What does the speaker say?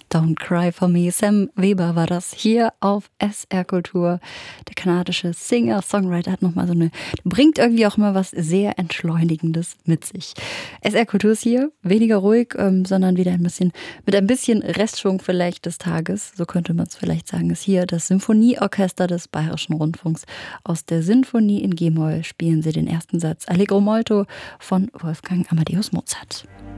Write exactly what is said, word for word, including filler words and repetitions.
Don't Cry for Me. Sam Weber war das hier auf S R Kultur. Der kanadische Singer, Songwriter hat nochmal so eine, bringt irgendwie auch immer was sehr Entschleunigendes mit sich. S R Kultur ist hier, weniger ruhig, ähm, sondern wieder ein bisschen, mit ein bisschen Restschwung vielleicht des Tages, so könnte man es vielleicht sagen, ist hier das Symphonieorchester des Bayerischen Rundfunks. Aus der Sinfonie in G-Moll spielen sie den ersten Satz Allegro molto von Wolfgang Amadeus Mozart.